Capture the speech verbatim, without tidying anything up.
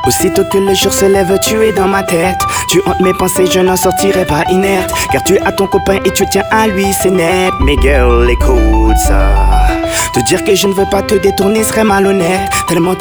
Aussitôt que le jour se lève, tu es dans ma tête. Tu hantes mes pensées, je n'en sortirai pas inerte. Car tu as ton copain et tu tiens à lui, c'est net. Mais girl, écoute ça. Te dire que je ne veux pas te détourner serait malhonnête. Tellement tu